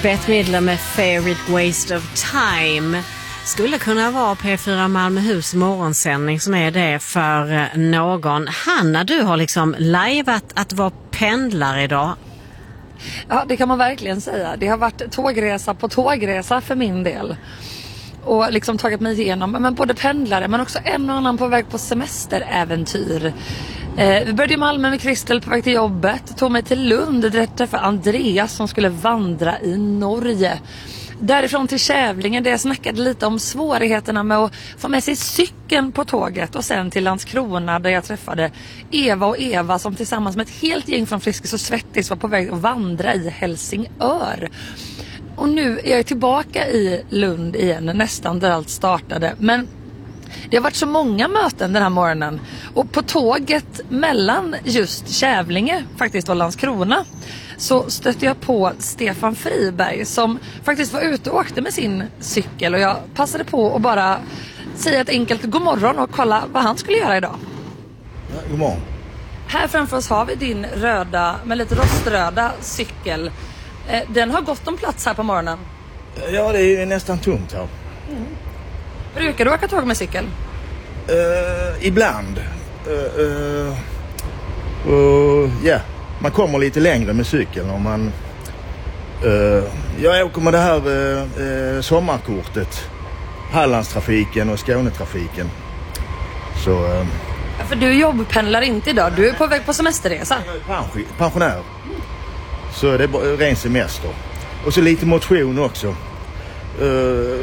Bette Midler med Favorite Waste of Time skulle kunna vara P4 Malmöhus morgonsändning som är det för någon. Hanna, du har liksom lajvat att vara pendlare idag. Ja, det kan man verkligen säga. Det har varit tågresa på tågresa för min del. Och liksom tagit mig igenom men både pendlare men också en och annan på väg på semesteräventyr. Vi började i Malmö med Kristel på väg till jobbet. Tog mig till Lund direkt för Andreas som skulle vandra i Norge. Därifrån till Kävlinge där jag snackade lite om svårigheterna med att få med sig cykeln på tåget. Och sen till Landskrona där jag träffade Eva och Eva som tillsammans med ett helt gäng från Friskis och Svettis var på väg att vandra i Helsingör. Och nu är jag tillbaka i Lund igen, nästan där allt startade. Men det har varit så många möten den här morgonen. Och på tåget mellan just Kävlinge faktiskt och Landskrona så stötte jag på Stefan Friberg som faktiskt var ute och åkte med sin cykel. Och jag passade på att bara säga ett enkelt god morgon och kolla vad han skulle göra idag. Ja, god morgon. Här framför oss har vi din röda, med lite roströda cykel. Den har gått om plats här på morgonen. Ja, det är nästan tomt här. Brukar du åka tåg med cykel? Ibland. Ja, man kommer lite längre med cykeln om man... jag åker med det här sommarkortet. Hallandstrafiken och Skånetrafiken. Så... För du jobbpendlar inte idag, du är på väg på semesterresa. Jag är pensionär. Så det är ren semester. Och så lite motion också.